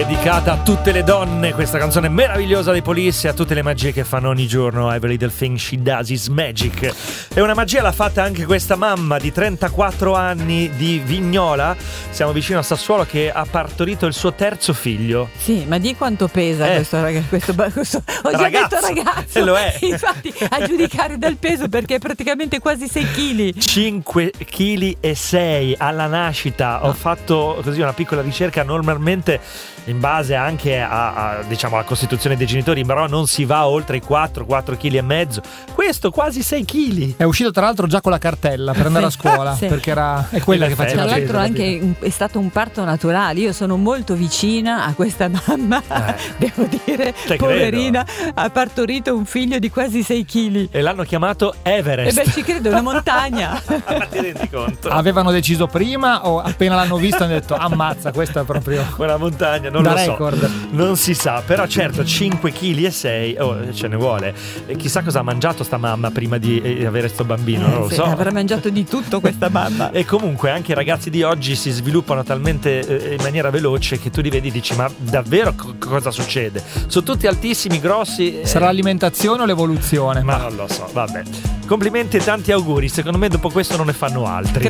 Dedicata a tutte le donne, questa canzone meravigliosa dei Police, e a tutte le magie che fanno ogni giorno. Every little thing she does is magic. E una magia l'ha fatta anche questa mamma di 34 anni di Vignola, siamo vicino a Sassuolo, che ha partorito il suo terzo figlio. Sì, ma di quanto pesa questo ragazzo? Ho già detto ragazzo. Lo è. Infatti, a giudicare dal peso, perché è praticamente quasi 6 kg. 5,6 kg alla nascita. Ho fatto così una piccola ricerca. Normalmente, in base anche a diciamo alla costituzione dei genitori, però non si va oltre i 4 kg e mezzo. Questo quasi 6 kg. È uscito tra l'altro già con la cartella per andare a scuola, sì. Perché è quella che faceva. Tra l'altro anche è stato un parto naturale. Io sono molto vicina a questa mamma, devo dire, poverina, ha partorito un figlio di quasi 6 kg. E l'hanno chiamato Everest. E beh, ci credo, è una montagna. Ma ti rendi conto? Avevano deciso prima o appena l'hanno visto hanno detto ammazza, questa è proprio una montagna, non da lo record. So, non si sa, però certo 5,6 kg, ce ne vuole. E chissà cosa ha mangiato sta mamma prima di avere sto bambino, non lo so. Avrà mangiato di tutto questa mamma. E comunque anche i ragazzi di oggi si sviluppano talmente in maniera veloce che tu li vedi e dici ma davvero cosa succede? Sono tutti altissimi, grossi. Sarà l'alimentazione o l'evoluzione? Ma non lo so, vabbè. Complimenti e tanti auguri, secondo me dopo questo non ne fanno altri.